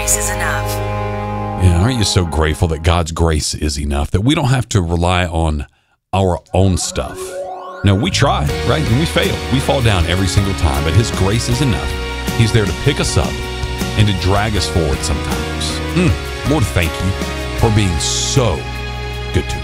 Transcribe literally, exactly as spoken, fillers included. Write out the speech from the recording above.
grace is enough. Yeah, aren't you so grateful that God's grace is enough, that we don't have to rely on our own stuff? No, we try, right? And we fail. We fall down every single time, but His grace is enough. He's there to pick us up and to drag us forward sometimes. Mm, Lord, thank you for being so good to us.